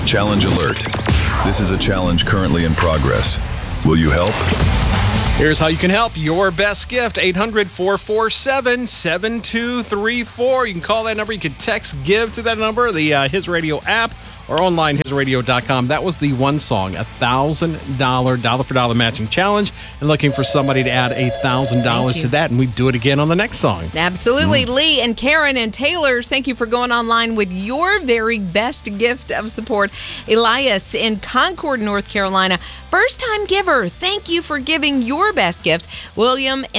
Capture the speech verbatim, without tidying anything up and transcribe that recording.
Challenge alert. This is a challenge currently in progress. Will you help? Here's how you can help. Your best gift, eight hundred, four four seven, seven two three four. You can call that number. You can text GIVE to that number, the uh, His Radio app, or online, his radio dot com. That was the one song, a one thousand dollars dollar for dollar matching challenge, and looking for somebody to add one thousand dollars to that, and we do it again on the next song. Absolutely. Mm. Lee and Karen and Taylor's, thank you for going online with your very best gift of support. Elias in Concord, North Carolina, first-time giver. Thank you for giving your best gift. William